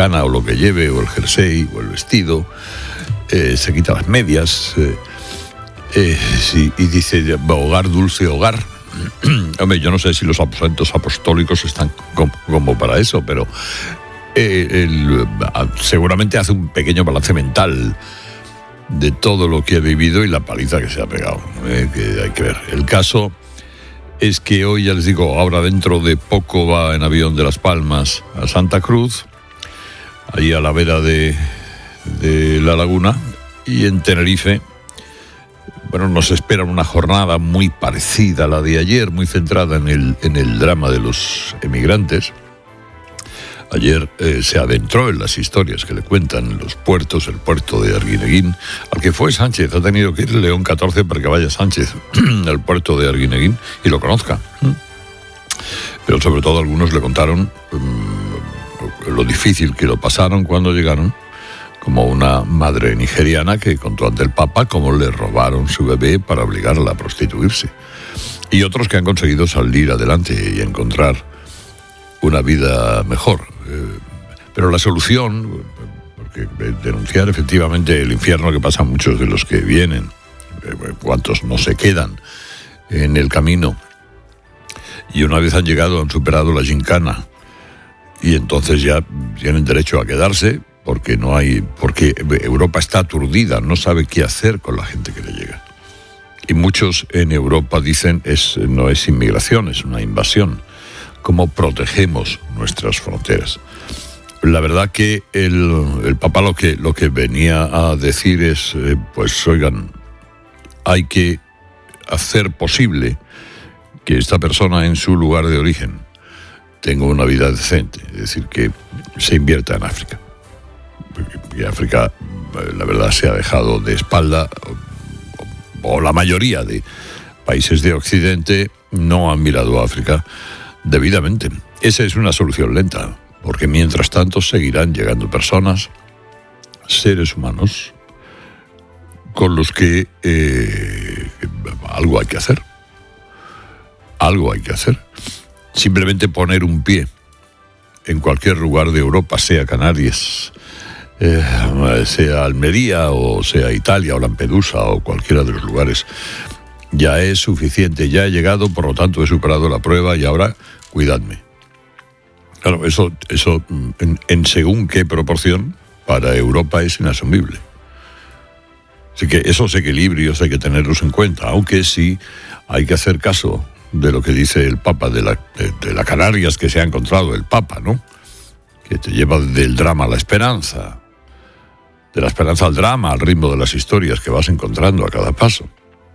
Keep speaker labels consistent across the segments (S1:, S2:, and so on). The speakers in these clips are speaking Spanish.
S1: americana o lo que lleve, o el jersey o el vestido, se quita las medias, sí, y dice hogar, dulce hogar. Hombre, yo no sé si los aposentos apostólicos están como para eso, pero seguramente hace un pequeño balance mental de todo lo que ha vivido y la paliza que se ha pegado, que hay que ver. El caso es que hoy, ya les digo, ahora dentro de poco va en avión de Las Palmas a Santa Cruz, allí a la vera de la laguna, y en Tenerife, bueno, nos espera una jornada muy parecida a la de ayer, muy centrada en el drama de los emigrantes. Ayer se adentró en las historias que le cuentan los puertos, el puerto de Arguineguín, al que fue Sánchez. Ha tenido que ir León XIV para que vaya Sánchez al puerto de Arguineguín y lo conozca. Pero sobre todo algunos le contaron lo difícil que lo pasaron cuando llegaron, como una madre nigeriana que contó ante el Papa cómo le robaron su bebé para obligarla a prostituirse. Y otros que han conseguido salir adelante y encontrar una vida mejor. Pero la solución, porque denunciar efectivamente el infierno que pasan muchos de los que vienen, cuántos no se quedan en el camino, y una vez han llegado, han superado la gincana, y entonces ya tienen derecho a quedarse, porque Europa está aturdida, no sabe qué hacer con la gente que le llega. Y muchos en Europa dicen, no es inmigración, es una invasión. ¿Cómo protegemos nuestras fronteras? La verdad que el Papa lo que venía a decir es, pues oigan, hay que hacer posible que esta persona en su lugar de origen tenga una vida decente, es decir, que se invierta en África. Y África, la verdad, se ha dejado de espalda, o la mayoría de países de Occidente no han mirado a África debidamente. Esa es una solución lenta, porque mientras tanto seguirán llegando personas, seres humanos, con los que algo hay que hacer. Algo hay que hacer. Simplemente poner un pie en cualquier lugar de Europa, sea Canarias, sea Almería, o sea Italia, o Lampedusa, o cualquiera de los lugares, ya es suficiente. Ya he llegado, por lo tanto he superado la prueba y ahora cuidadme. Claro, eso en según qué proporción para Europa es inasumible. Así que esos equilibrios hay que tenerlos en cuenta, aunque sí hay que hacer caso de lo que dice el Papa, de la Canarias que se ha encontrado el Papa, ¿no? Que te lleva del drama a la esperanza, de la esperanza al drama, al ritmo de las historias que vas encontrando a cada paso.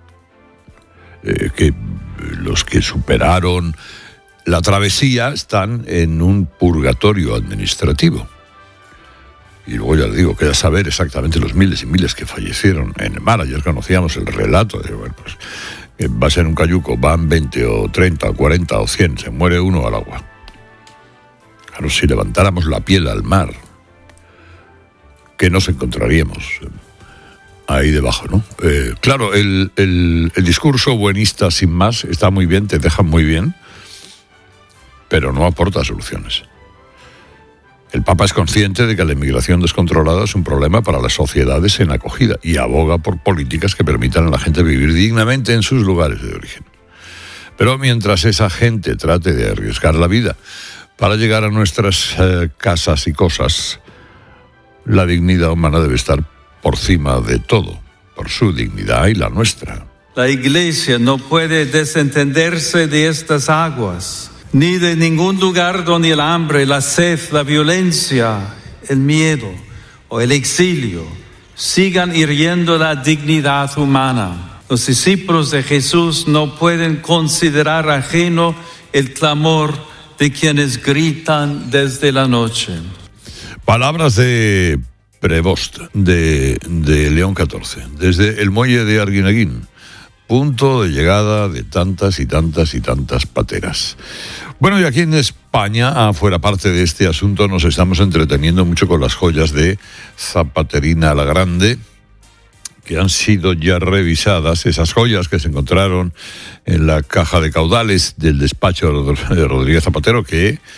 S1: Que los que superaron la travesía están en un purgatorio administrativo. Y luego ya les digo, queda saber exactamente los miles y miles que fallecieron en el mar. Ayer conocíamos el relato de, bueno, pues, que va a ser un cayuco, van 20 o 30 o 40 o 100, se muere uno al agua. Claro, si levantáramos la piel al mar, ¿qué nos encontraríamos ahí debajo, no? Claro, el discurso buenista sin más está muy bien, te deja muy bien, pero no aporta soluciones. El Papa es consciente de que la inmigración descontrolada es un problema para las sociedades en acogida y aboga por políticas que permitan a la gente vivir dignamente en sus lugares de origen. Pero mientras esa gente trate de arriesgar la vida para llegar a nuestras casas y cosas, la dignidad humana debe estar por encima de todo, por su dignidad y la nuestra.
S2: La Iglesia no puede desentenderse de estas aguas, ni de ningún lugar donde el hambre, la sed, la violencia, el miedo o el exilio sigan hiriendo la dignidad humana. Los discípulos de Jesús no pueden considerar ajeno el clamor de quienes gritan desde la noche.
S1: Palabras de Prevost, de León XIV, desde el muelle de Arguineguín, punto de llegada de tantas y tantas y tantas pateras. Bueno, y aquí en España, fuera parte de este asunto, nos estamos entreteniendo mucho con las joyas de Zapaterina la Grande, que han sido ya revisadas, esas joyas que se encontraron en la caja de caudales del despacho de Rodríguez Zapatero, que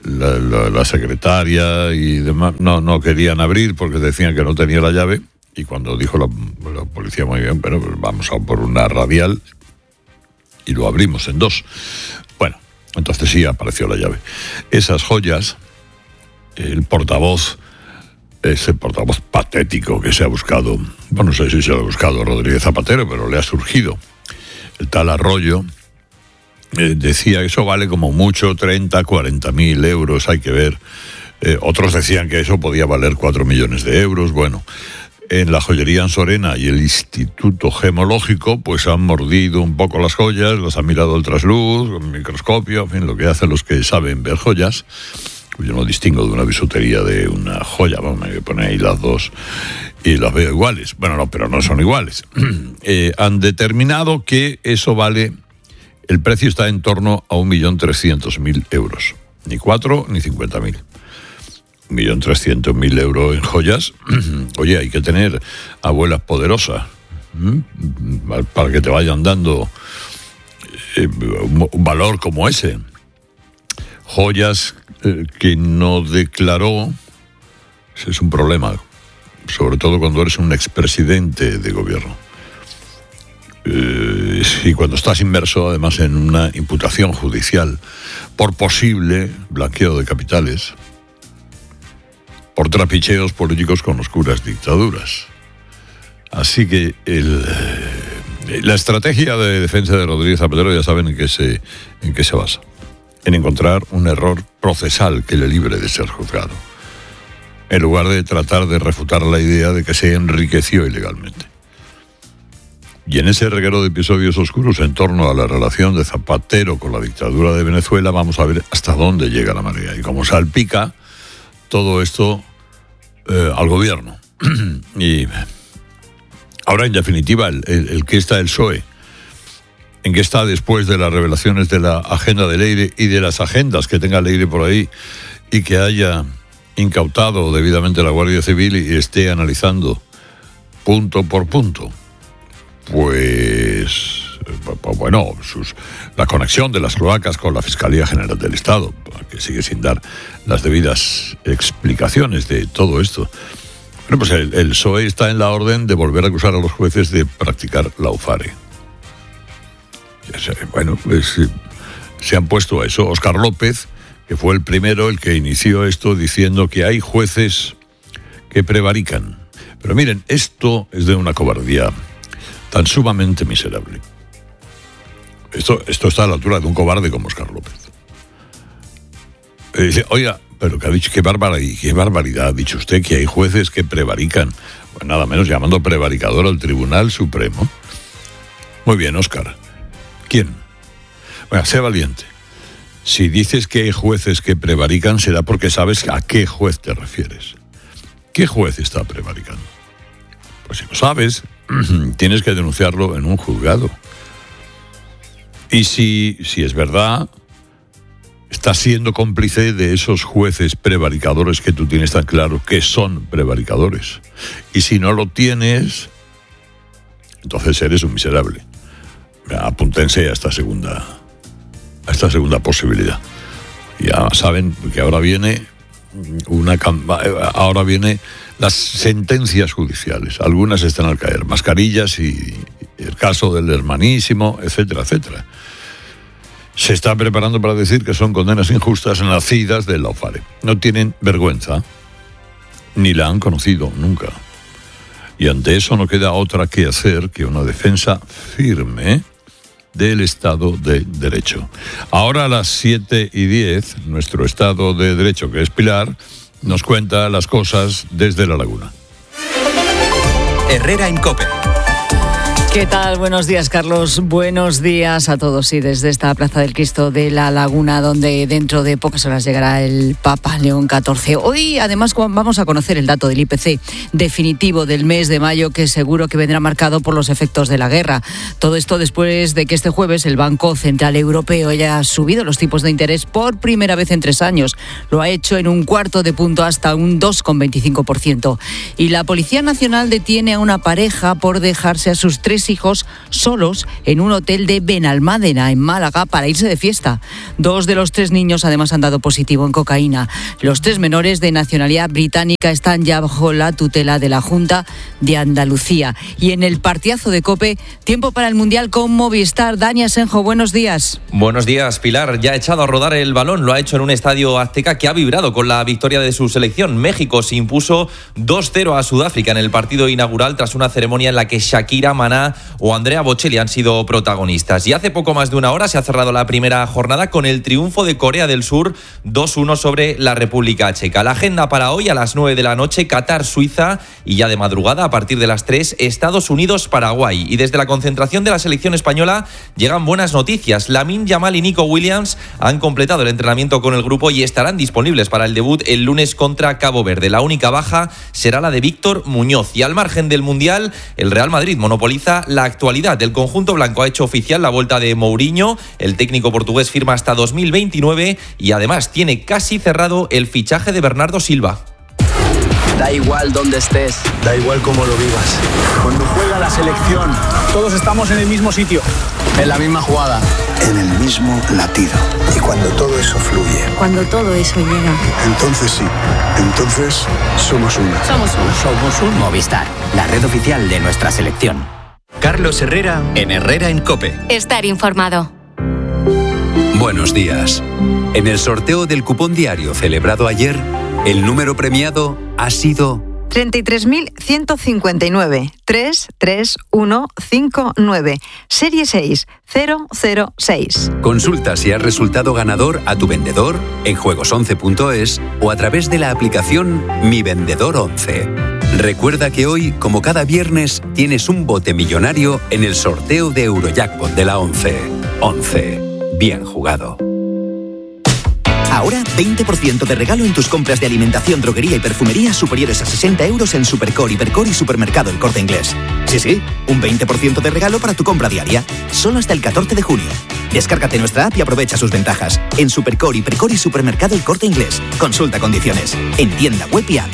S1: la secretaria y demás no querían abrir porque decían que no tenía la llave, y cuando dijo la policía, muy bien, pero vamos a por una radial, y lo abrimos en dos. Bueno, entonces sí apareció la llave. Esas joyas, el portavoz, ese portavoz patético que se ha buscado, bueno, no sé si se lo ha buscado Rodríguez Zapatero, pero le ha surgido, el tal Arroyo, decía que eso vale como mucho 30, 40.000 euros, hay que ver. Otros decían que eso podía valer 4 millones de euros. Bueno, en la joyería Ansorena y el Instituto Gemológico pues han mordido un poco las joyas, las han mirado al trasluz, con microscopio, en fin, lo que hacen los que saben ver joyas. Yo no distingo de una bisutería de una joya, vamos, me pone ahí las dos y las veo iguales. Bueno, no, pero no son iguales. Han determinado que eso vale, el precio está en torno a 1.300.000 euros. Ni 4 ni 50.000. 1.300.000 euros en joyas. Oye, hay que tener abuelas poderosas para que te vayan dando un valor como ese. Joyas que no declaró, ese es un problema, sobre todo cuando eres un expresidente de gobierno. Y cuando estás inmerso además en una imputación judicial por posible blanqueo de capitales, por trapicheos políticos con oscuras dictaduras. Así que la estrategia de defensa de Rodríguez Zapatero ya saben en qué se basa. En encontrar un error procesal que le libre de ser juzgado, en lugar de tratar de refutar la idea de que se enriqueció ilegalmente. Y en ese reguero de episodios oscuros en torno a la relación de Zapatero con la dictadura de Venezuela, vamos a ver hasta dónde llega la marea y cómo salpica todo esto al gobierno. Y ahora, en definitiva, el que está el PSOE, en qué está después de las revelaciones de la agenda de Leire y de las agendas que tenga Leire por ahí, y que haya incautado debidamente la Guardia Civil y esté analizando punto por punto, pues bueno, la conexión de las cloacas con la Fiscalía General del Estado, que sigue sin dar las debidas explicaciones de todo esto. Bueno, pues el PSOE está en la orden de volver a acusar a los jueces de practicar laufare. Bueno, pues, se han puesto a eso. Óscar López, que fue el primero, el que inició esto, diciendo que hay jueces que prevarican. Pero miren, esto es de una cobardía tan sumamente miserable. Esto está a la altura de un cobarde como Óscar López. Dice, oiga, pero que ha dicho, qué barbaridad ha dicho usted, que hay jueces que prevarican. Pues nada menos llamando prevaricador al Tribunal Supremo. Muy bien, Óscar. ¿Quién? Bueno, sé valiente. Si dices que hay jueces que prevarican, será porque sabes a qué juez te refieres. ¿Qué juez está prevaricando? Pues si lo sabes, tienes que denunciarlo en un juzgado. Y si es verdad, estás siendo cómplice de esos jueces prevaricadores que tú tienes tan claro que son prevaricadores. Y si no lo tienes, entonces eres un miserable. Apúntense a esta segunda posibilidad. Ya saben que ahora viene las sentencias judiciales. Algunas están al caer, mascarillas y el caso del hermanísimo, etcétera, etcétera. Se está preparando para decir que son condenas injustas nacidas del laufare. No tienen vergüenza, ni la han conocido nunca. Y ante eso no queda otra que hacer que una defensa firme del Estado de Derecho. Ahora a las 7:10, nuestro Estado de Derecho, que es Pilar, nos cuenta las cosas desde La Laguna.
S3: Herrera en COPE.
S4: ¿Qué tal? Buenos días, Carlos. Buenos días a todos. Y desde esta Plaza del Cristo de La Laguna, donde dentro de pocas horas llegará el Papa León XIV. Hoy, además, vamos a conocer el dato del IPC definitivo del mes de mayo, que seguro que vendrá marcado por los efectos de la guerra. Todo esto después de que este jueves el Banco Central Europeo haya subido los tipos de interés por primera vez en 3 años. Lo ha hecho en 1/4 punto hasta un 2,25%. Y la Policía Nacional detiene a una pareja por dejarse a sus 3 3 hijos solos en un hotel de Benalmádena, en Málaga, para irse de fiesta. 2 de los 3 niños además han dado positivo en cocaína. Los 3 menores de nacionalidad británica están ya bajo la tutela de la Junta de Andalucía. Y en el partidazo de COPE, tiempo para el Mundial con Movistar. Dani Asenjo, buenos días.
S3: Buenos días, Pilar. Ya ha echado a rodar el balón. Lo ha hecho en un estadio azteca que ha vibrado con la victoria de su selección. México se impuso 2-0 a Sudáfrica en el partido inaugural tras una ceremonia en la que Shakira, Maná o Andrea Bocelli han sido protagonistas. Y hace poco más de una hora se ha cerrado la primera jornada con el triunfo de Corea del Sur 2-1 sobre la República Checa. La agenda para hoy a las 9 de la noche, Qatar, Suiza, y ya de madrugada a partir de las 3, Estados Unidos, Paraguay. Y desde la concentración de la selección española llegan buenas noticias. Lamine Yamal y Nico Williams han completado el entrenamiento con el grupo y estarán disponibles para el debut el lunes contra Cabo Verde. La única baja será la de Víctor Muñoz. Y al margen del Mundial, el Real Madrid monopoliza la actualidad. El conjunto blanco ha hecho oficial la vuelta de Mourinho. El técnico portugués firma hasta 2029 y además tiene casi cerrado el fichaje de Bernardo Silva.
S5: Da igual dónde estés,
S6: da igual cómo lo vivas.
S5: Cuando juega la selección,
S6: todos estamos en el mismo sitio,
S5: en la misma jugada,
S7: en el mismo latido. Y cuando todo eso fluye,
S8: cuando todo eso llega,
S7: entonces sí, entonces somos uno.
S8: Somos uno.
S9: Movistar, la red oficial de nuestra selección.
S10: Carlos Herrera en Herrera en COPE.
S11: Estar informado.
S10: Buenos días. En el sorteo del cupón diario celebrado ayer, el número premiado ha sido
S12: 33.159 33159, serie 6006.
S10: Consulta si has resultado ganador a tu vendedor en juegos11.es o a través de la aplicación Mi Vendedor 11. Recuerda que hoy, como cada viernes, tienes un bote millonario en el sorteo de Eurojackpot de la 11. 11. Bien jugado.
S13: Ahora 20% de regalo en tus compras de alimentación, droguería y perfumería superiores a 60 euros en Supercore, Hipercore y Supermercado El Corte Inglés. Sí, un 20% de regalo para tu compra diaria. Solo hasta el 14 de junio. Descárgate nuestra app y aprovecha sus ventajas. En Supercore, Hipercore y Supermercado El Corte Inglés. Consulta condiciones. En tienda web y app.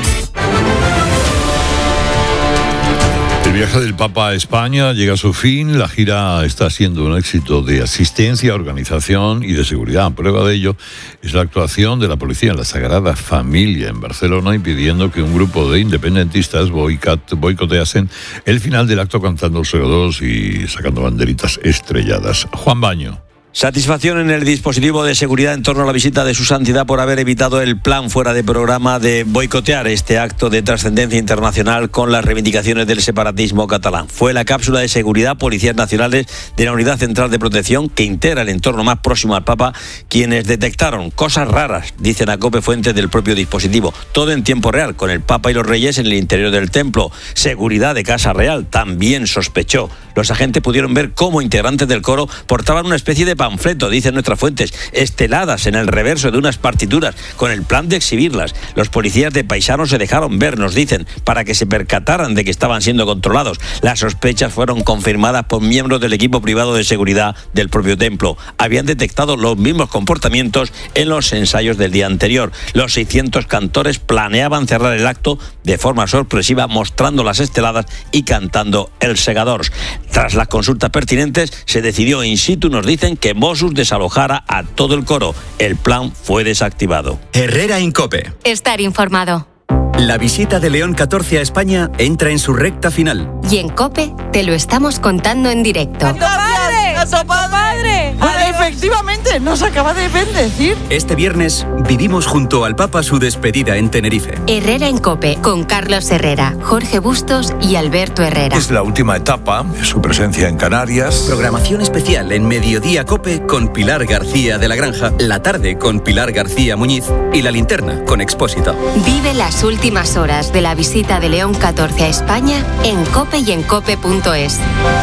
S1: El viaje del Papa a España llega a su fin. La gira está siendo un éxito de asistencia, organización y de seguridad. Prueba de ello es la actuación de la policía en la Sagrada Familia en Barcelona, impidiendo que un grupo de independentistas boicoteasen el final del acto cantando el CO2 y sacando banderitas estrelladas. Juan Baño.
S14: Satisfacción en el dispositivo de seguridad en torno a la visita de su santidad por haber evitado el plan fuera de programa de boicotear este acto de trascendencia internacional con las reivindicaciones del separatismo catalán. Fue la cápsula de seguridad Policías Nacionales de la Unidad Central de Protección, que integra el entorno más próximo al Papa, quienes detectaron cosas raras, dicen a COPE fuentes del propio dispositivo. Todo en tiempo real, con el Papa y los Reyes en el interior del templo. Seguridad de Casa Real también sospechó. Los agentes pudieron ver cómo integrantes del coro portaban una especie de panfleto, dicen nuestras fuentes, esteladas en el reverso de unas partituras, con el plan de exhibirlas. Los policías de Paisano se dejaron ver, nos dicen, para que se percataran de que estaban siendo controlados. Las sospechas fueron confirmadas por miembros del equipo privado de seguridad del propio templo. Habían detectado los mismos comportamientos en los ensayos del día anterior. Los 600 cantores planeaban cerrar el acto de forma sorpresiva, mostrando las esteladas y cantando el Segadors. Tras las consultas pertinentes, se decidió in situ, nos dicen, que Mossos desalojara a todo el coro. El plan fue desactivado.
S10: Herrera en COPE.
S11: Estar informado.
S10: La visita de León XIV a España entra en su recta final.
S11: Y en COPE te lo estamos contando en directo.
S4: ¡A tu padre! ¡A tu padre! Efectivamente, nos acaba de bendecir.
S10: Este viernes vivimos junto al Papa su despedida en Tenerife.
S11: Herrera en COPE, con Carlos Herrera, Jorge Bustos y Alberto Herrera.
S7: Es la última etapa, su presencia en Canarias.
S10: Programación especial en Mediodía COPE con Pilar García de la Granja, la tarde con Pilar García Muñiz y la linterna con Expósito.
S11: Vive las últimas horas de la visita de León XIV a España en COPE y en COPE.es.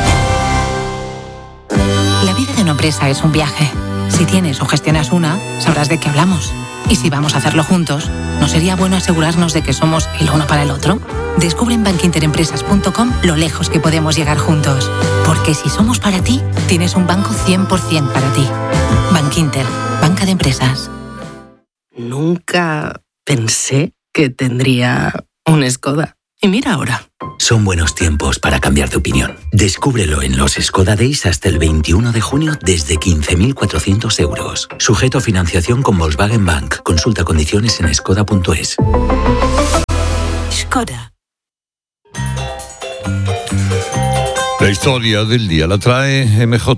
S15: La vida de una empresa es un viaje. Si tienes o gestionas una, sabrás de qué hablamos. Y si vamos a hacerlo juntos, ¿no sería bueno asegurarnos de que somos el uno para el otro? Descubre en bankinterempresas.com lo lejos que podemos llegar juntos. Porque si somos para ti, tienes un banco 100% para ti. Bankinter, banca de empresas.
S16: Nunca pensé que tendría un Skoda. Y mira ahora.
S17: Son buenos tiempos para cambiar de opinión. Descúbrelo en los Skoda Days hasta el 21 de junio desde 15.400 euros. Sujeto a financiación con Volkswagen Bank. Consulta condiciones en skoda.es.
S16: Skoda.
S1: La historia del día la trae MJ.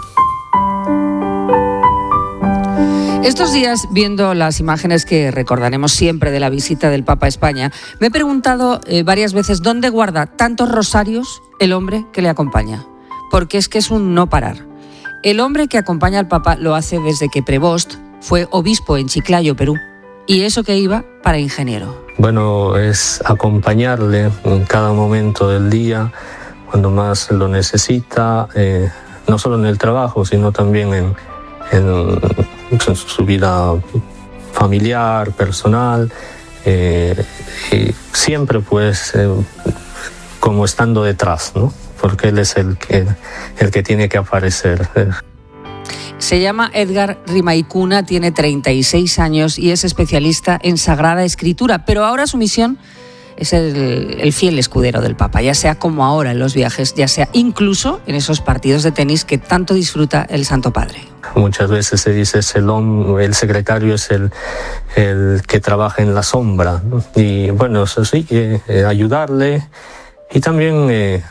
S18: Estos días, viendo las imágenes que recordaremos siempre de la visita del Papa a España, me he preguntado varias veces dónde guarda tantos rosarios el hombre que le acompaña. Porque es que es un no parar. El hombre que acompaña al Papa lo hace desde que Prevost fue obispo en Chiclayo, Perú. Y eso que iba para ingeniero.
S19: Bueno, es acompañarle en cada momento del día, cuando más lo necesita, no solo en el trabajo, sino también en su vida familiar, personal, y siempre pues como estando detrás, ¿no? Porque él es el que tiene que aparecer.
S18: Se llama Edgar Rimaicuna, tiene 36 años y es especialista en Sagrada Escritura, pero ahora su misión es el fiel escudero del Papa, ya sea como ahora en los viajes, ya sea incluso en esos partidos de tenis que tanto disfruta el Santo Padre.
S19: Muchas veces se dice el secretario es el que trabaja en la sombra, ¿no? Y bueno, eso sí, ayudarle y también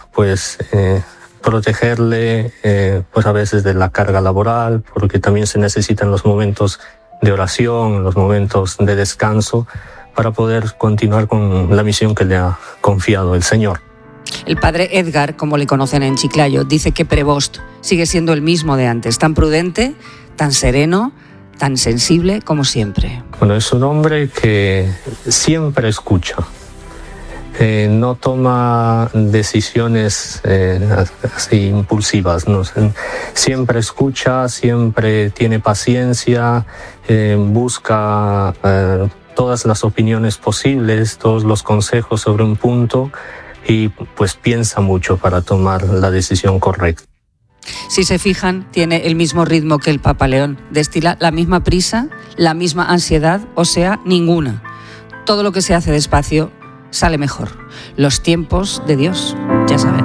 S19: protegerle pues a veces de la carga laboral, porque también se necesitan los momentos de oración, los momentos de descanso, para poder continuar con la misión que le ha confiado el Señor.
S18: El padre Edgar, como le conocen en Chiclayo, dice que Prevost sigue siendo el mismo de antes, tan prudente, tan sereno, tan sensible como siempre.
S19: Bueno, es un hombre que siempre escucha. No toma decisiones así impulsivas, ¿no? Siempre escucha, siempre tiene paciencia, busca todas las opiniones posibles, todos los consejos sobre un punto y pues piensa mucho para tomar la decisión correcta.
S18: Si se fijan, tiene el mismo ritmo que el Papa León, destila la misma prisa, la misma ansiedad, o sea, ninguna. Todo lo que se hace despacio sale mejor. Los tiempos de Dios, ya saben.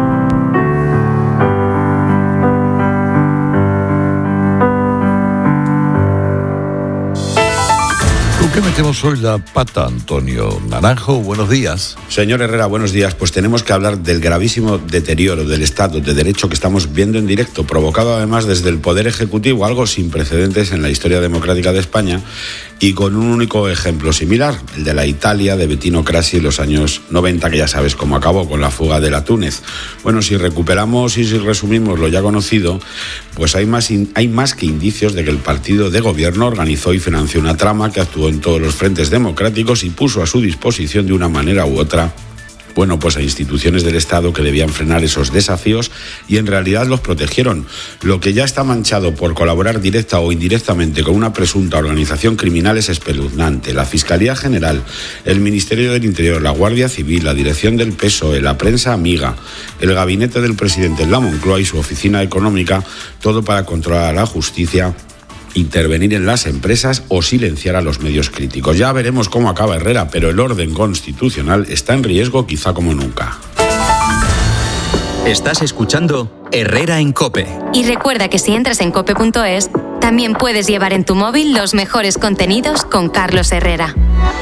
S1: ¿Con qué metemos hoy la pata, Antonio Naranjo? Buenos días.
S20: Señor Herrera, buenos días. Pues tenemos que hablar del gravísimo deterioro del Estado de Derecho que estamos viendo en directo, provocado además desde el Poder Ejecutivo, algo sin precedentes en la historia democrática de España, y con un único ejemplo similar, el de la Italia de Bettino Craxi en los años 90, que ya sabes cómo acabó, con la fuga de la Túnez. Bueno, si recuperamos y si resumimos lo ya conocido, pues hay más que indicios de que el partido de gobierno organizó y financió una trama que actuó en todos los frentes democráticos y puso a su disposición de una manera u otra, bueno, pues a instituciones del Estado que debían frenar esos desafíos y en realidad los protegieron. Lo que ya está manchado por colaborar directa o indirectamente con una presunta organización criminal es espeluznante. La Fiscalía General, el Ministerio del Interior, la Guardia Civil, la Dirección del PSOE, la prensa amiga, el gabinete del presidente en la Moncloa y su oficina económica, todo para controlar a la justicia, intervenir en las empresas o silenciar a los medios críticos. Ya veremos cómo acaba Herrera, pero el orden constitucional está en riesgo quizá como nunca.
S21: Estás escuchando Herrera en COPE.
S11: Y recuerda que si entras en cope.es, también puedes llevar en tu móvil los mejores contenidos con Carlos Herrera.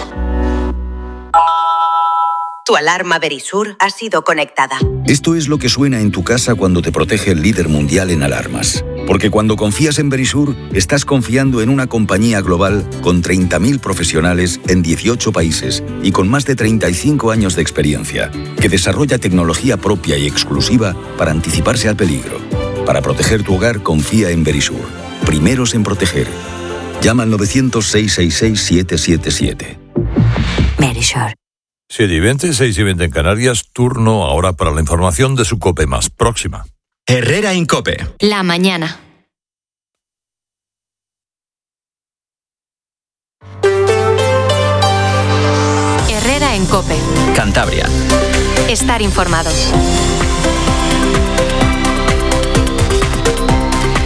S22: Tu alarma Verisur ha sido conectada.
S23: Esto es lo que suena en tu casa cuando te protege el líder mundial en alarmas. Porque cuando confías en Verisur, estás confiando en una compañía global con 30.000 profesionales en 18 países y con más de 35 años de experiencia, que desarrolla tecnología propia y exclusiva para anticiparse al peligro. Para proteger tu hogar, confía en Verisur. Primeros en proteger. Llama al 900-666-777.
S22: Verisur.
S1: 7:20, 6:20 en Canarias. Turno ahora para la información de su COPE más próxima.
S21: Herrera en COPE.
S11: La mañana. Herrera en COPE.
S21: Cantabria.
S11: Estar informado.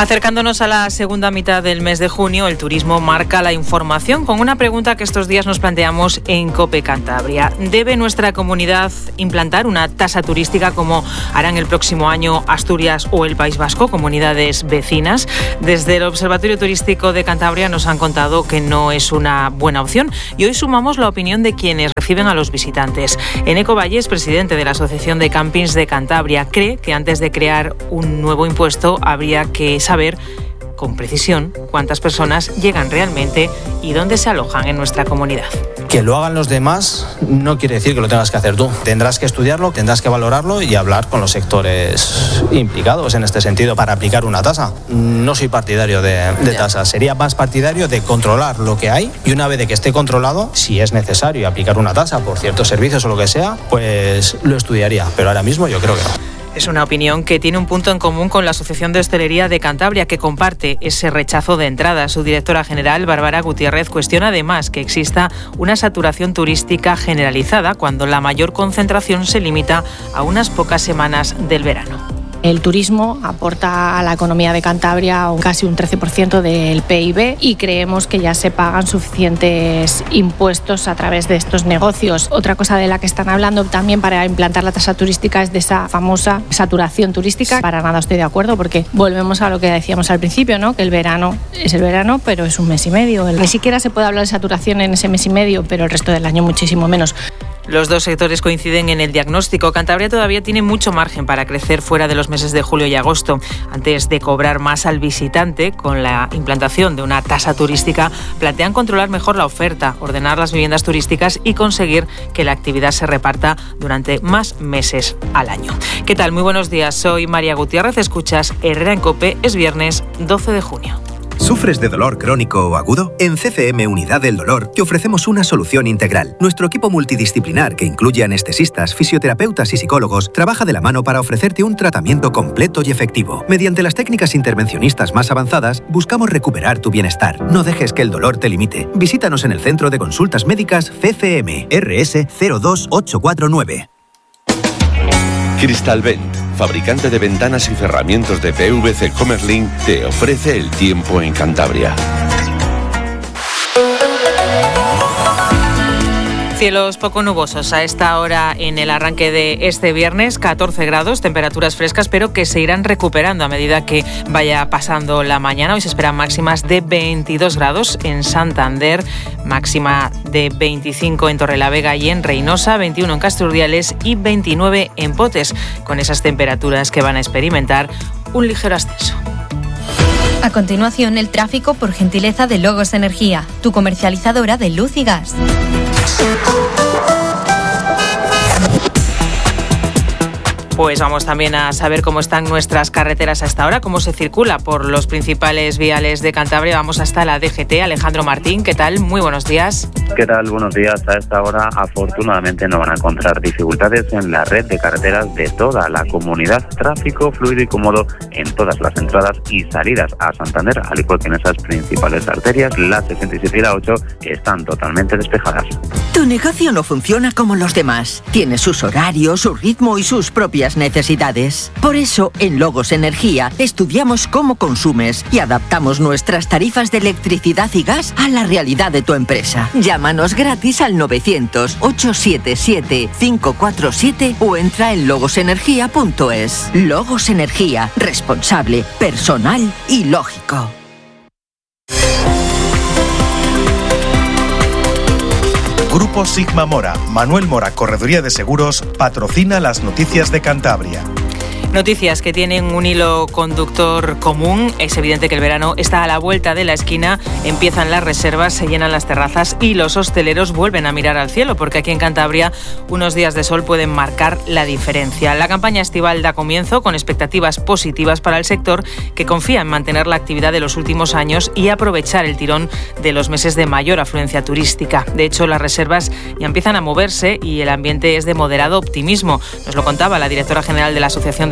S2: Acercándonos a la segunda mitad del mes de junio, el turismo marca la información con una pregunta que estos días nos planteamos en COPE Cantabria. ¿Debe nuestra comunidad implantar una tasa turística como harán el próximo año Asturias o el País Vasco, comunidades vecinas? Desde el Observatorio Turístico de Cantabria nos han contado que no es una buena opción y hoy sumamos la opinión de quienes reciben a los visitantes. Eneco Valles, presidente de la Asociación de Campings de Cantabria, cree que antes de crear un nuevo impuesto habría que saber con precisión cuántas personas llegan realmente y dónde se alojan en nuestra comunidad.
S3: Que lo hagan los demás no quiere decir que lo tengas que hacer tú. Tendrás que estudiarlo, tendrás que valorarlo y hablar con los sectores implicados en este sentido para aplicar una tasa. No soy partidario de tasas, sería más partidario de controlar lo que hay y una vez de que esté controlado, si es necesario aplicar una tasa por ciertos servicios o lo que sea, pues lo estudiaría, pero ahora mismo yo creo que no.
S2: Es una opinión que tiene un punto en común con la Asociación de Hostelería de Cantabria, que comparte ese rechazo de entrada. Su directora general, Bárbara Gutiérrez, cuestiona además que exista una saturación turística generalizada cuando la mayor concentración se limita a unas pocas semanas del verano.
S16: El turismo aporta a la economía de Cantabria casi un 13% del PIB y creemos que ya se pagan suficientes impuestos a través de estos negocios. Otra cosa de la que están hablando también para implantar la tasa turística es de esa famosa saturación turística. Para nada estoy de acuerdo porque volvemos a lo que decíamos al principio, ¿no? Que el verano es el verano, pero es un mes y medio. Ni siquiera se puede hablar de saturación en ese mes y medio, pero el resto del año muchísimo menos.
S2: Los dos sectores coinciden en el diagnóstico. Cantabria todavía tiene mucho margen para crecer fuera de los meses de julio y agosto. Antes de cobrar más al visitante, con la implantación de una tasa turística, plantean controlar mejor la oferta, ordenar las viviendas turísticas y conseguir que la actividad se reparta durante más meses al año. ¿Qué tal? Muy buenos días. Soy María Gutiérrez. Escuchas Herrera en COPE. Es viernes 12 de junio.
S24: ¿Sufres de dolor crónico o agudo? En CCM Unidad del Dolor te ofrecemos una solución integral. Nuestro equipo multidisciplinar, que incluye anestesistas, fisioterapeutas y psicólogos, trabaja de la mano para ofrecerte un tratamiento completo y efectivo. Mediante las técnicas intervencionistas más avanzadas, buscamos recuperar tu bienestar. No dejes que el dolor te limite. Visítanos en el Centro de Consultas Médicas CCM, RS 02849.
S25: Crystalvent, fabricante de ventanas y cerramientos de PVC Comerlin, te ofrece el tiempo en Cantabria.
S2: Cielos poco nubosos a esta hora en el arranque de este viernes, 14 grados, temperaturas frescas, pero que se irán recuperando a medida que vaya pasando la mañana. Hoy se esperan máximas de 22 grados en Santander, máxima de 25 en Torrelavega y en Reynosa, 21 en Casturdiales y 29 en Potes, con esas temperaturas que van a experimentar un ligero ascenso.
S26: A continuación, el tráfico por gentileza de Logos Energía, tu comercializadora de luz y gas.
S2: Pues vamos también a saber cómo están nuestras carreteras a esta hora, cómo se circula por los principales viales de Cantabria. Vamos hasta la DGT. Alejandro Martín, ¿qué tal? Muy buenos días.
S27: ¿Qué tal? Buenos días. A esta hora, afortunadamente, no van a encontrar dificultades en la red de carreteras de toda la comunidad. Tráfico fluido y cómodo en todas las entradas y salidas a Santander, al igual que en esas principales arterias. La 67 y la 8 están totalmente despejadas.
S28: Tu negocio no funciona como los demás. Tiene sus horarios, su ritmo y sus propias necesidades. Por eso, en Logos Energía, estudiamos cómo consumes y adaptamos nuestras tarifas de electricidad y gas a la realidad de tu empresa. Llámanos gratis al 900-877-547 o entra en logosenergia.es. Logos Energía, responsable, personal y lógico.
S29: Grupo Sigma Mora, Manuel Mora, Correduría de Seguros, patrocina las noticias de Cantabria.
S2: Noticias que tienen un hilo conductor común. Es evidente que el verano está a la vuelta de la esquina. Empiezan las reservas, se llenan las terrazas y los hosteleros vuelven a mirar al cielo, porque aquí en Cantabria unos días de sol pueden marcar la diferencia. La campaña estival da comienzo con expectativas positivas para el sector, que confía en mantener la actividad de los últimos años y aprovechar el tirón de los meses de mayor afluencia turística. De hecho, las reservas ya empiezan a moverse y el ambiente es de moderado optimismo. Nos lo contaba la directora general de la Asociación de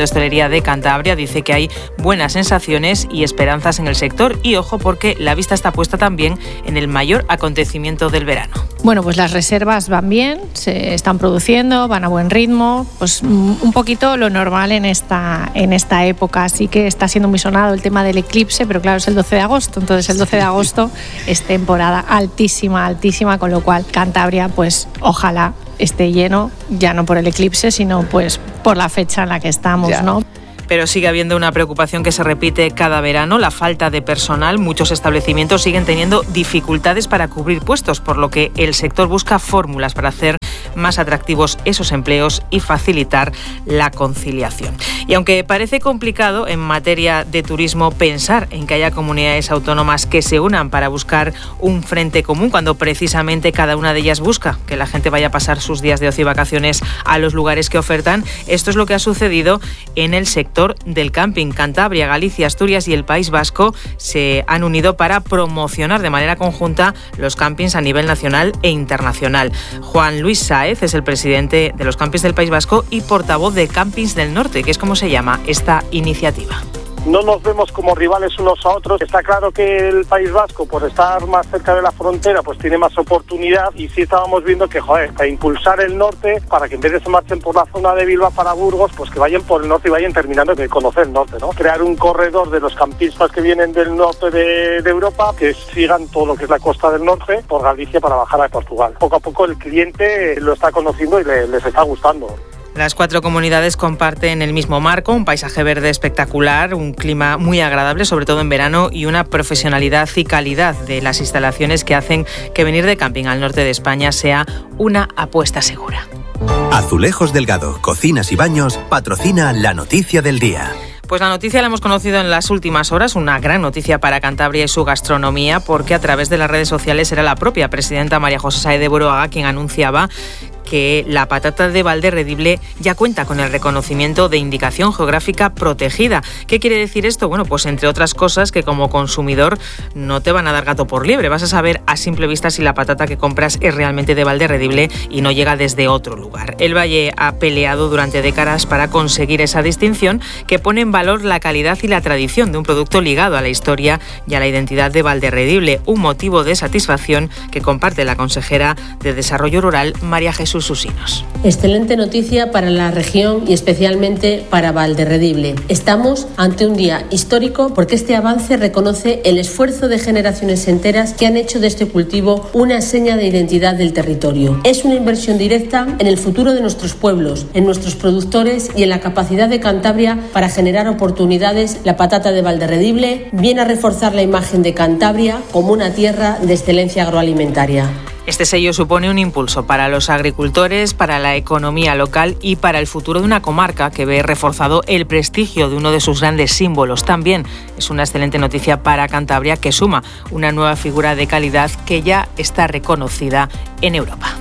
S2: Hostelería de Cantabria dice que hay buenas sensaciones y esperanzas en el sector. Y ojo, porque la vista está puesta también en el mayor acontecimiento del verano.
S16: Bueno, pues las reservas van bien, se están produciendo, van a buen ritmo, pues un poquito lo normal en esta época. Así que está siendo muy sonado el tema del eclipse, pero claro, es el 12 de agosto, entonces el 12 de agosto es temporada altísima, con lo cual Cantabria, pues ojalá esté lleno, ya no por el eclipse, sino pues por la fecha en la que estamos, ya. ¿No?
S2: Pero sigue habiendo una preocupación que se repite cada verano, la falta de personal. Muchos establecimientos siguen teniendo dificultades para cubrir puestos, por lo que el sector busca fórmulas para hacer más atractivos esos empleos y facilitar la conciliación. Y aunque parece complicado en materia de turismo pensar en que haya comunidades autónomas que se unan para buscar un frente común, cuando precisamente cada una de ellas busca que la gente vaya a pasar sus días de ocio y vacaciones a los lugares que ofertan, esto es lo que ha sucedido en el sector del camping. Cantabria, Galicia, Asturias y el País Vasco se han unido para promocionar de manera conjunta los campings a nivel nacional e internacional. Juan Luis Sáez es el presidente de los campings del País Vasco y portavoz de Campings del Norte, que es como se llama esta iniciativa.
S4: No nos vemos como rivales unos a otros. Está claro que el País Vasco, por estar más cerca de la frontera, pues tiene más oportunidad, y sí estábamos viendo que, para impulsar el norte, para que en vez de se marchen por la zona de Bilbao para Burgos, pues que vayan por el norte y vayan terminando de conocer el norte, ¿no? Crear un corredor de los campistas que vienen del norte de Europa, que sigan todo lo que es la costa del norte, por Galicia para bajar a Portugal. Poco a poco el cliente lo está conociendo y les está gustando.
S2: Las 4 comunidades comparten el mismo marco, un paisaje verde espectacular, un clima muy agradable, sobre todo en verano, y una profesionalidad y calidad de las instalaciones que hacen que venir de camping al norte de España sea una apuesta segura.
S24: Azulejos Delgado, Cocinas y Baños, patrocina la noticia del día.
S2: Pues la noticia la hemos conocido en las últimas horas, una gran noticia para Cantabria y su gastronomía, porque a través de las redes sociales era la propia presidenta María José Sáez de Buruaga quien anunciaba que la patata de Valderredible ya cuenta con el reconocimiento de indicación geográfica protegida. ¿Qué quiere decir esto? Bueno, pues entre otras cosas que como consumidor no te van a dar gato por liebre. Vas a saber a simple vista si la patata que compras es realmente de Valderredible y no llega desde otro lugar. El Valle ha peleado durante décadas para conseguir esa distinción que pone en valor la calidad y la tradición de un producto ligado a la historia y a la identidad de Valderredible, un motivo de satisfacción que comparte la consejera de Desarrollo Rural, María Jesús Susinos.
S5: Excelente noticia para la región y especialmente para Valderredible. Estamos ante un día histórico porque este avance reconoce el esfuerzo de generaciones enteras que han hecho de este cultivo una seña de identidad del territorio. Es una inversión directa en el futuro de nuestros pueblos, en nuestros productores y en la capacidad de Cantabria para generar oportunidades. La patata de Valderredible viene a reforzar la imagen de Cantabria como una tierra de excelencia agroalimentaria.
S2: Este sello supone un impulso para los agricultores, para la economía local y para el futuro de una comarca que ve reforzado el prestigio de uno de sus grandes símbolos. También es una excelente noticia para Cantabria, que suma una nueva figura de calidad que ya está reconocida en Europa.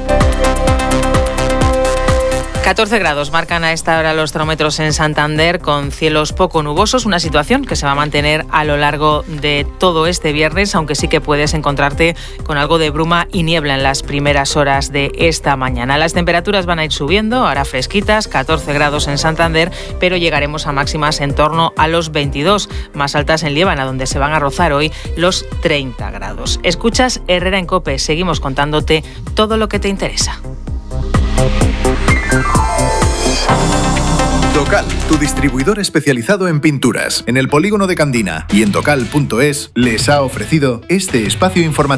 S2: 14 grados marcan a esta hora los termómetros en Santander, con cielos poco nubosos, una situación que se va a mantener a lo largo de todo este viernes, aunque sí que puedes encontrarte con algo de bruma y niebla en las primeras horas de esta mañana. Las temperaturas van a ir subiendo, ahora fresquitas, 14 grados en Santander, pero llegaremos a máximas en torno a los 22, más altas en Liébana, donde se van a rozar hoy los 30 grados. Escuchas Herrera en COPE, seguimos contándote todo lo que te interesa.
S6: Tocal, tu distribuidor especializado en pinturas, en el polígono de Candina y en tocal.es, les ha ofrecido este espacio informativo.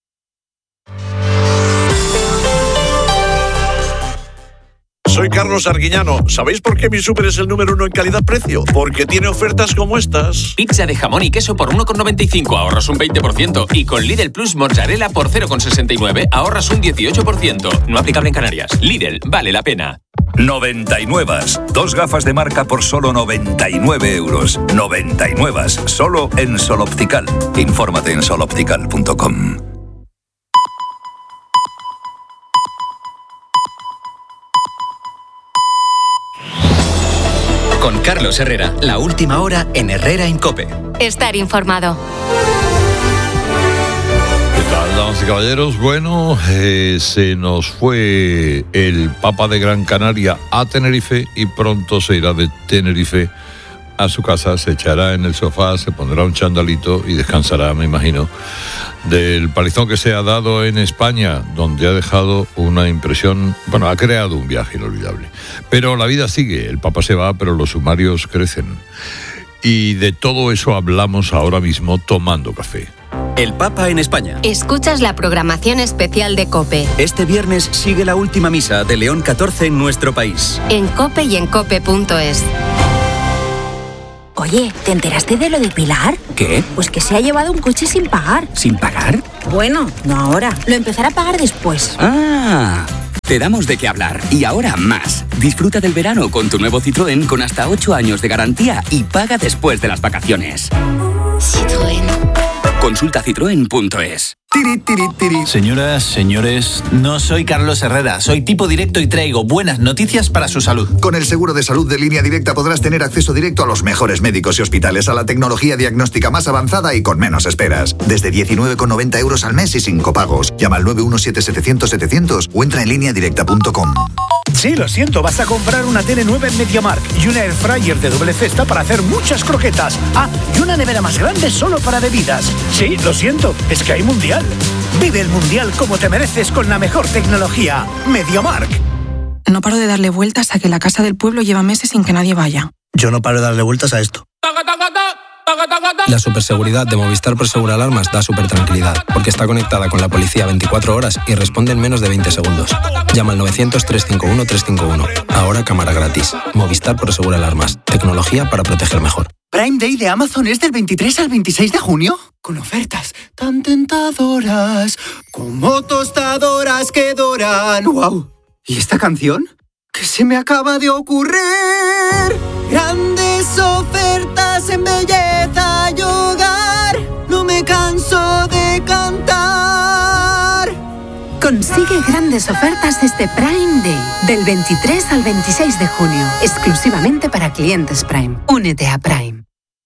S7: Soy Carlos Arguiñano. ¿Sabéis por qué mi súper es el número 1 en calidad-precio? Porque tiene ofertas como estas.
S8: Pizza de jamón y queso por 1,95, ahorras un 20%. Y con Lidl Plus mozzarella por 0,69, ahorras un 18%. No aplicable en Canarias. Lidl, vale la pena.
S9: 99. 2 gafas de marca por solo 99 euros. 99. Solo en Sol Optical. Infórmate en soloptical.com.
S21: Con Carlos Herrera, la última hora en Herrera en COPE.
S11: Estar informado.
S1: ¿Qué tal, damas Damas y caballeros, bueno, se nos fue el Papa de Gran Canaria a Tenerife y pronto se irá de Tenerife a su casa, se echará en el sofá, se pondrá un chandalito y descansará, me imagino, del palizón que se ha dado en España, donde ha dejado una impresión, bueno, ha creado un viaje inolvidable. Pero la vida sigue, el Papa se va, pero los sumarios crecen. Y de todo eso hablamos ahora mismo tomando café.
S21: El Papa en España.
S11: Escuchas la programación especial de COPE.
S21: Este viernes sigue la última misa de León XIV en nuestro país.
S11: En COPE y en COPE.es.
S10: Oye, ¿te enteraste de lo de Pilar?
S21: ¿Qué?
S10: Pues que se ha llevado un coche sin pagar.
S21: ¿Sin pagar?
S10: Bueno, no ahora. Lo empezará a pagar después.
S21: ¡Ah! Te damos de qué hablar. Y ahora más. Disfruta del verano con tu nuevo Citroën con hasta 8 años de garantía y paga después de las vacaciones.
S10: Citroën.
S21: Consulta citroen.es.
S12: Señoras, señores, no soy Carlos Herrera, soy tipo directo y traigo buenas noticias para su salud.
S13: Con el seguro de salud de Línea Directa podrás tener acceso directo a los mejores médicos y hospitales, a la tecnología diagnóstica más avanzada y con menos esperas. Desde 19,90 euros al mes y sin copagos. Llama al 917-700-700 o entra en lineadirecta.com.
S14: Sí, lo siento, vas a comprar una tele nueva en MediaMarkt y una air fryer de doble cesta para hacer muchas croquetas. Ah, y una nevera más grande solo para bebidas. Sí, lo siento, es que hay mundial. Vive el mundial como te mereces con la mejor tecnología. MediaMarkt.
S15: No paro de darle vueltas a que la casa del pueblo lleva meses sin que nadie vaya.
S17: Yo no paro de darle vueltas a esto.
S18: La superseguridad de Movistar Prosegur Alarmas da supertranquilidad, porque está conectada con la policía 24 horas y responde en menos de 20 segundos. Llama al 900-351-351. Ahora cámara gratis. Movistar Prosegur Alarmas. Tecnología para proteger mejor.
S19: Prime Day de Amazon es del 23 al 26 de junio, con ofertas tan tentadoras como tostadoras que doran. ¡Wow! ¿Y esta canción? ¿Qué se me acaba de ocurrir? Grandes ofertas en belleza y hogar, no me canso de cantar.
S20: Consigue grandes ofertas este Prime Day, del 23 al 26 de junio, exclusivamente para clientes Prime. Únete a Prime.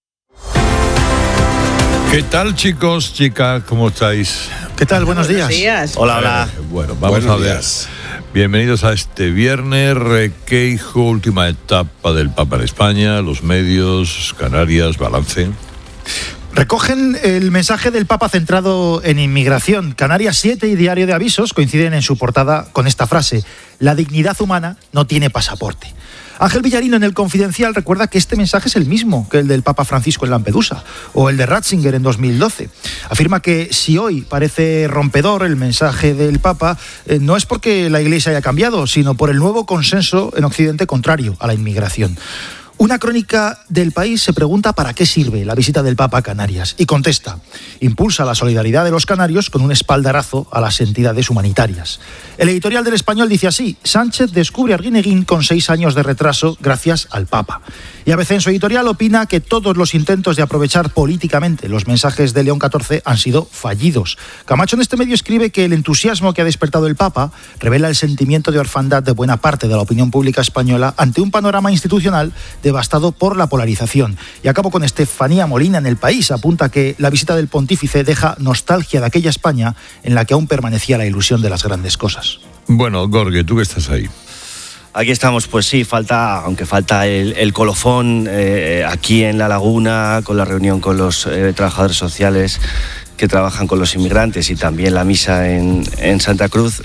S1: ¿Qué tal, chicos, chicas? ¿Cómo estáis?
S17: ¿Qué tal? Buenos días. Hola, hola.
S1: Bueno, vamos a ver. Bienvenidos a este viernes, Requeijo, última etapa del Papa en España, los medios, Canarias, balance.
S17: Recogen el mensaje del Papa centrado en inmigración. Canarias 7 y Diario de Avisos coinciden en su portada con esta frase: la dignidad humana no tiene pasaporte. Ángel Villarino en El Confidencial recuerda que este mensaje es el mismo que el del Papa Francisco en Lampedusa o el de Ratzinger en 2012. Afirma que si hoy parece rompedor el mensaje del Papa, no es porque la Iglesia haya cambiado, sino por el nuevo consenso en Occidente contrario a la inmigración. Una crónica del País se pregunta para qué sirve la visita del Papa a Canarias y contesta: impulsa la solidaridad de los canarios con un espaldarazo a las entidades humanitarias. El editorial del Español dice así: Sánchez descubre a Arguineguín con 6 años de retraso gracias al Papa. Y ABC en su editorial opina que todos los intentos de aprovechar políticamente los mensajes de León XIV han sido fallidos. Camacho en este medio escribe que el entusiasmo que ha despertado el Papa revela el sentimiento de orfandad de buena parte de la opinión pública española ante un panorama institucional devastado por la polarización. Y acabo con Estefanía Molina en El País. Apunta que la visita del pontífice deja nostalgia de aquella España en la que aún permanecía la ilusión de las grandes cosas.
S1: Bueno, Gorge, tú que estás ahí.
S17: Aquí estamos, pues sí, aunque falta el colofón aquí en La Laguna, con la reunión con los trabajadores sociales que trabajan con los inmigrantes y también la misa en Santa Cruz.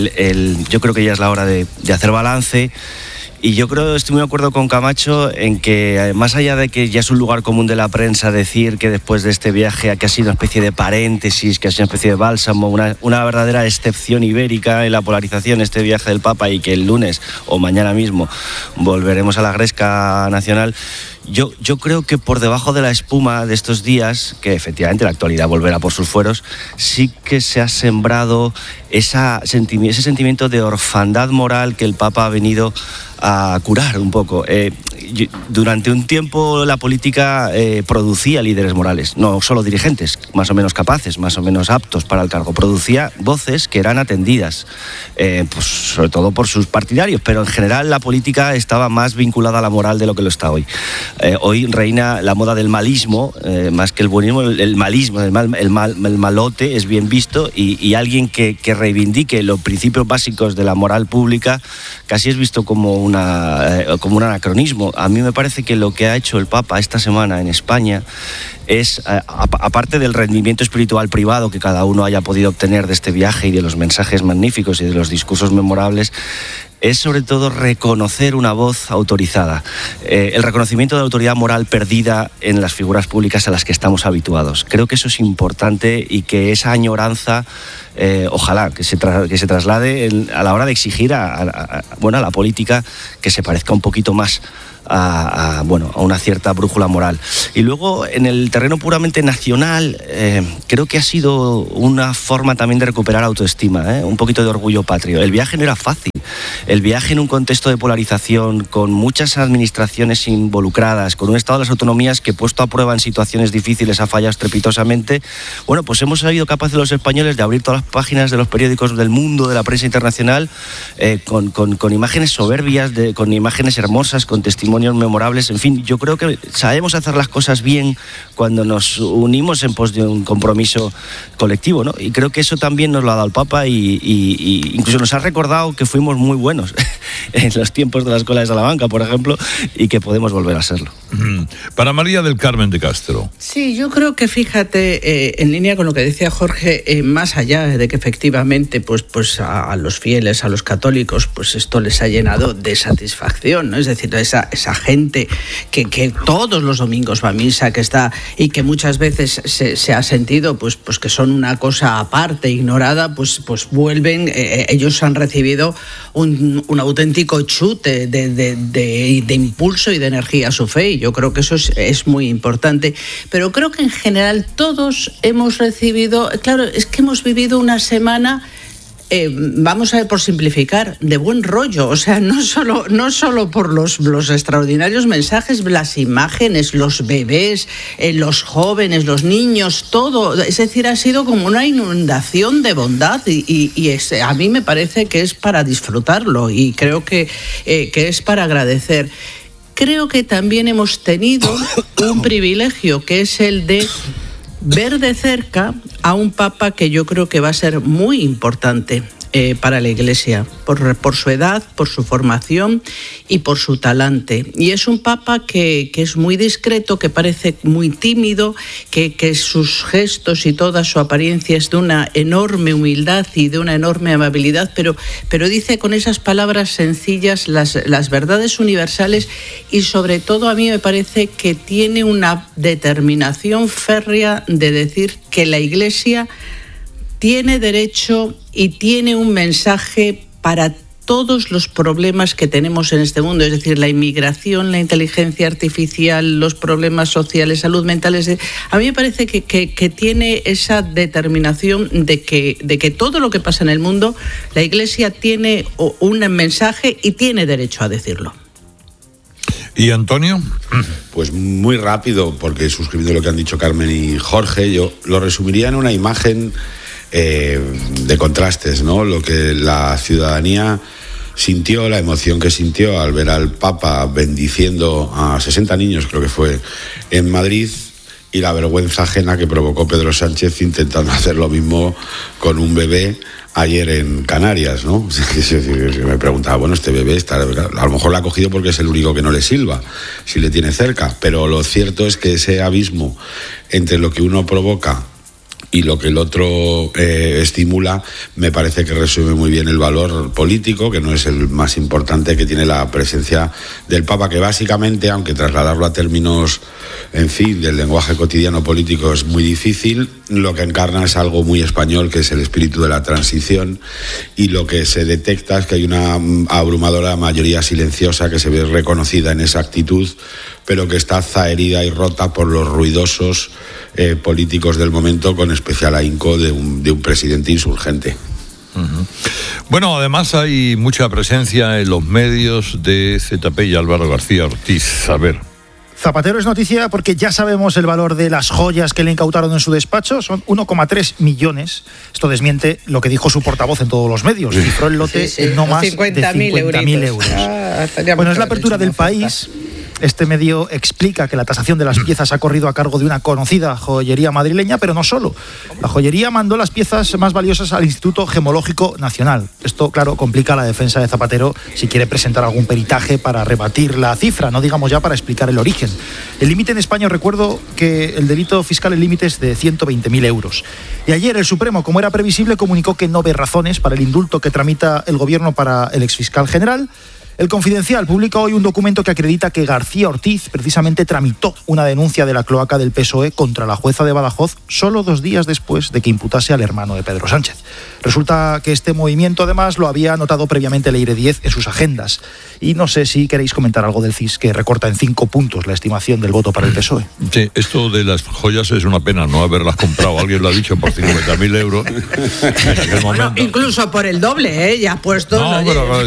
S17: Yo creo que ya es la hora de hacer balance. Y yo estoy muy de acuerdo con Camacho en que, más allá de que ya es un lugar común de la prensa decir que después de este viaje, que ha sido una especie de paréntesis, que ha sido una especie de bálsamo, una verdadera excepción ibérica en la polarización, este viaje del Papa, y que el lunes o mañana mismo volveremos a la gresca nacional, yo creo que por debajo de la espuma de estos días, que efectivamente la actualidad volverá por sus fueros, sí que se ha sembrado ese sentimiento de orfandad moral que el Papa ha venido a curar un poco. Durante un tiempo la política producía líderes morales, no solo dirigentes, más o menos capaces, más o menos aptos para el cargo. Producía voces que eran atendidas, pues sobre todo por sus partidarios, pero en general la política estaba más vinculada a la moral de lo que lo está hoy.
S3: Hoy reina la moda del malismo, más que el buenismo, el malismo, el malote es bien visto, y alguien que reivindique los principios básicos de la moral pública casi es visto como un anacronismo. A mí me parece que lo que ha hecho el Papa esta semana en España es, aparte del rendimiento espiritual privado que cada uno haya podido obtener de este viaje y de los mensajes magníficos y de los discursos memorables, es sobre todo reconocer una voz autorizada, el reconocimiento de la autoridad moral perdida en las figuras públicas a las que estamos habituados. Creo que eso es importante, y que esa añoranza ojalá que se traslade a la hora de exigir a la política que se parezca un poquito más a una cierta brújula moral. Y luego, en el terreno puramente nacional, creo que ha sido una forma también de recuperar autoestima, un poquito de orgullo patrio. El viaje no era fácil. El viaje en un contexto de polarización, con muchas administraciones involucradas, con un Estado de las autonomías que, puesto a prueba en situaciones difíciles, ha fallado estrepitosamente. Pues hemos sido capaces los españoles de abrir todas las páginas de los periódicos del mundo, de la prensa internacional, con imágenes soberbias, con imágenes hermosas, con testimonios memorables. En fin, yo creo que sabemos hacer las cosas bien cuando nos unimos en pos de un compromiso colectivo, ¿no? Y creo que eso también nos lo ha dado el Papa, y incluso nos ha recordado que fuimos muy buenos en los tiempos de la Escuela de Salamanca, por ejemplo, y que podemos volver a serlo.
S1: Para María del Carmen de Castro.
S16: Sí, yo creo que, fíjate, en línea con lo que decía Jorge, más allá de que efectivamente pues a los fieles, a los católicos, pues esto les ha llenado de satisfacción, ¿no? Es decir, esa gente que todos los domingos va a misa, que está, y que muchas veces se ha sentido pues que son una cosa aparte, ignorada, pues vuelven. Ellos han recibido un auténtico chute de impulso y de energía a su fe, y yo creo que eso es muy importante. Pero creo que en general todos hemos recibido, claro, es que hemos vivido una semana, vamos a ver, por simplificar, de buen rollo. O sea, no solo por los extraordinarios mensajes, las imágenes, los bebés, los jóvenes, los niños, todo. Es decir, ha sido como una inundación de bondad, y a mí me parece que es para disfrutarlo, y creo que es para agradecer. Creo que también hemos tenido un privilegio, que es el de ver de cerca a un Papa que yo creo que va a ser muy importante para la Iglesia, por su edad, por su formación y por su talante. Y es un Papa que es muy discreto, que parece muy tímido, que sus gestos y toda su apariencia es de una enorme humildad y de una enorme amabilidad, pero dice con esas palabras sencillas las verdades universales, y sobre todo a mí me parece que tiene una determinación férrea de decir que la Iglesia tiene derecho y tiene un mensaje para todos los problemas que tenemos en este mundo, es decir, la inmigración, la inteligencia artificial, los problemas sociales, salud mental. A mí me parece que tiene esa determinación de que todo lo que pasa en el mundo, la Iglesia tiene un mensaje y tiene derecho a decirlo.
S1: ¿Y Antonio?
S22: Pues muy rápido, porque suscribiendo lo que han dicho Carmen y Jorge, yo lo resumiría en una imagen de contrastes, ¿no? Lo que la ciudadanía sintió, la emoción que sintió al ver al Papa bendiciendo a 60 niños, creo que fue, en Madrid, y la vergüenza ajena que provocó Pedro Sánchez intentando hacer lo mismo con un bebé ayer en Canarias, ¿no? Me preguntaba, bueno, este bebé está, a lo mejor lo ha cogido porque es el único que no le silba, si le tiene cerca, pero lo cierto es que ese abismo entre lo que uno provoca y lo que el otro estimula, me parece que resume muy bien el valor político, que no es el más importante, que tiene la presencia del Papa, que básicamente, aunque trasladarlo a términos, en fin, del lenguaje cotidiano político es muy difícil, lo que encarna es algo muy español, que es el espíritu de la transición, y lo que se detecta es que hay una abrumadora mayoría silenciosa que se ve reconocida en esa actitud, pero que está zaherida y rota por los ruidosos políticos del momento, con especial ahínco de un presidente insurgente.
S1: Uh-huh. Bueno, además hay mucha presencia en los medios de ZP y Álvaro García Ortiz. A ver.
S17: Zapatero es noticia porque ya sabemos el valor de las joyas que le incautaron en su despacho, son 1,3 millones. Esto desmiente lo que dijo su portavoz en todos los medios. Cifró el lote en no más de 50.000 euros. Bueno, es la apertura del País. Este medio explica que la tasación de las piezas ha corrido a cargo de una conocida joyería madrileña, pero no solo. La joyería mandó las piezas más valiosas al Instituto Gemológico Nacional. Esto, claro, complica la defensa de Zapatero si quiere presentar algún peritaje para rebatir la cifra, no digamos ya para explicar el origen. El límite en España, recuerdo que el delito fiscal, el límite es de 120.000 euros. Y ayer el Supremo, como era previsible, comunicó que no ve razones para el indulto que tramita el Gobierno para el exfiscal general. El Confidencial publica hoy un documento que acredita que García Ortiz precisamente tramitó una denuncia de la cloaca del PSOE contra la jueza de Badajoz solo 2 días después de que imputase al hermano de Pedro Sánchez. Resulta que este movimiento además lo había anotado previamente Leire Díez en sus agendas. Y no sé si queréis comentar algo del CIS, que recorta en 5 puntos la estimación del voto para el PSOE.
S1: Sí, esto de las joyas es una pena no haberlas comprado. Alguien lo ha dicho por 50.000 euros. En aquel momento.
S16: Bueno, incluso por el doble, ya puestos.
S1: No, pero